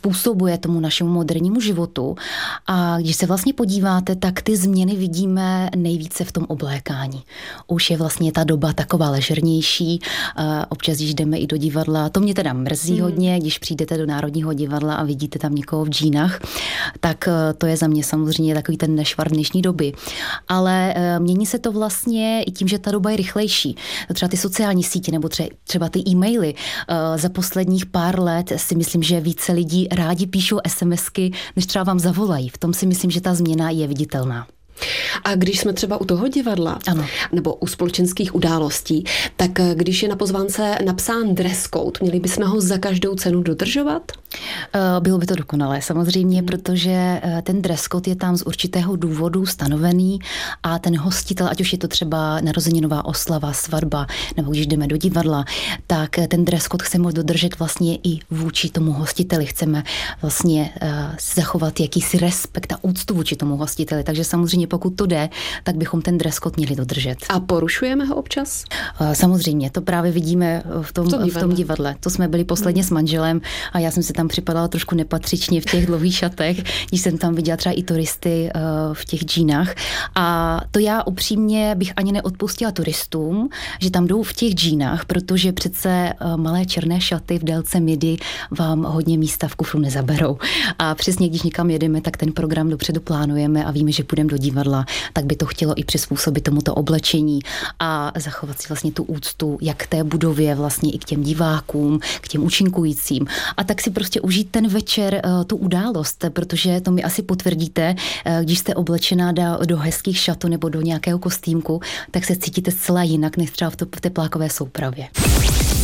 způsobuje tomu našemu modernímu životu. A když se vlastně podíváte, tak ty změny vidíme nejvíce v tom oblékání. Už je vlastně ta doba taková ležernější. Občas, když jdeme i do divadla, to mě teda mrzí hodně, když přijdete do Národního divadla a vidíte tam někoho v džínách, tak to je za mě samozřejmě takový ten nešvar dnešní doby. Ale mění se to vlastně i tím, že ta doba je rychlejší. Třeba ty sociální sítě nebo třeba ty e-maily. Za posledních pár let si myslím, že více lidí rádi píšou SMSky, než třeba vám zavolají. V tom si myslím, že ta změna je viditelná. A když jsme třeba u toho divadla, ano, nebo u společenských událostí, tak když je na pozvánce napsán dress code, měli bychom ho za každou cenu dodržovat? Bylo by to dokonalé, samozřejmě, protože ten dress code je tam z určitého důvodu stanovený a ten hostitel, ať už je to třeba narozeninová oslava, svatba, nebo když jdeme do divadla, tak ten dress code chceme dodržet vlastně i vůči tomu hostiteli. Chceme vlastně zachovat jakýsi respekt a úctu vůči tomu hostiteli. Takže samozřejmě, pokud to jde, tak bychom ten dress code měli dodržet. A porušujeme ho občas? Samozřejmě, to právě vidíme v tom divadle. To jsme byli posledně s manželem a já jsem si tam připadala trošku nepatřičně v těch dlouhých šatech, když jsem tam viděla třeba i turisty v těch džínách. A to já upřímně bych ani neodpustila turistům, že tam jdou v těch džínách, protože přece malé černé šaty v délce midi vám hodně místa v kufru nezaberou. A přesně, když někam jedeme, tak ten program dopředu plánujeme a víme, že půjdeme do divadla, tak by to chtělo i přizpůsobit tomuto oblečení a zachovat si vlastně tu úctu jak k té budově, vlastně i k těm divákům, k těm účinkujícím. A tak si prostě užít ten večer, tu událost, protože to mi asi potvrdíte, když jste oblečená do hezkých šatů nebo do nějakého kostýmku, tak se cítíte zcela jinak, než třeba v teplákové soupravě.